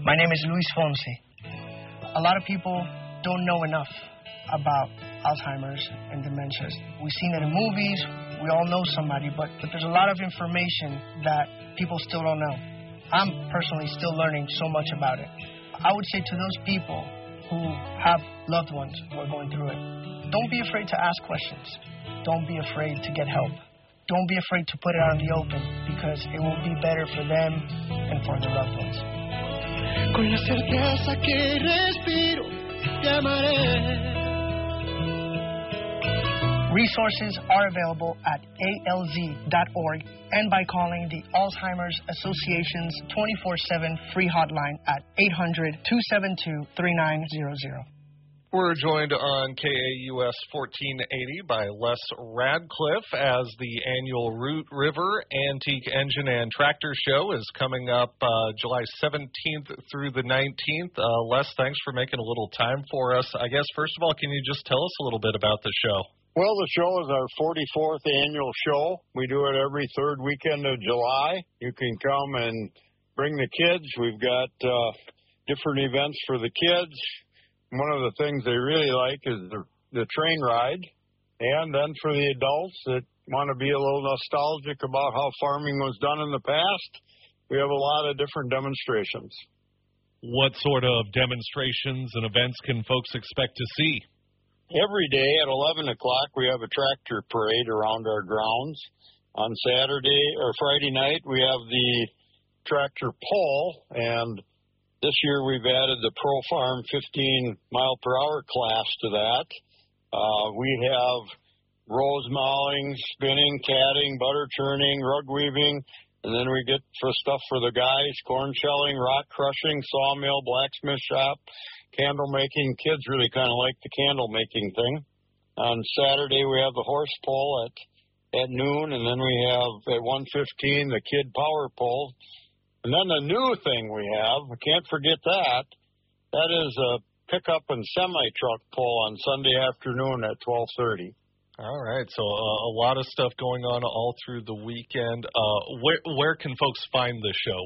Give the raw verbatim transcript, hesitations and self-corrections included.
My name is Luis Fonse. A lot of people don't know enough about Alzheimer's and dementias. We've seen it in movies, we all know somebody, but, but there's a lot of information that people still don't know. I'm personally still learning so much about it. I would say to those people who have loved ones who are going through it, don't be afraid to ask questions. Don't be afraid to get help. Don't be afraid to put it out in the open, because it will be better for them and for their loved ones. Con la certeza que respiro, te amaré. Resources are available at A L Z dot org and by calling the Alzheimer's Association's twenty-four seven free hotline at eight hundred, two seven two, three nine zero zero. We're joined on K A U S fourteen eighty by Les Radcliffe as the annual Root River Antique Engine and Tractor Show is coming up uh, July seventeenth through the nineteenth. Uh, Les, thanks for making a little time for us. I guess, first of all, can you just tell us a little bit about the show? Well, the show is our forty-fourth annual show. We do it every third weekend of July. You can come and bring the kids. We've got uh, different events for the kids. One of the things they really like is the, the train ride. And then for the adults that want to be a little nostalgic about how farming was done in the past, we have a lot of different demonstrations. What sort of demonstrations and events can folks expect to see? Every day at eleven o'clock, we have a tractor parade around our grounds. On Saturday or Friday night, we have the tractor pull, and this year we've added the Pro Farm fifteen mile per hour class to that. Uh, we have rose mowing, spinning, catting, butter churning, rug weaving, and then we get for stuff for the guys, corn shelling, rock crushing, sawmill, blacksmith shop, candle making. Kids really kind of like the candle making thing. On Saturday, we have the horse pull at, at noon, and then we have at one fifteen the kid power pull. And then the new thing we have, we can't forget that, that is a pickup and semi-truck pull on Sunday afternoon at twelve thirty. All right, so uh, a lot of stuff going on all through the weekend. Uh, where, where can folks find the show?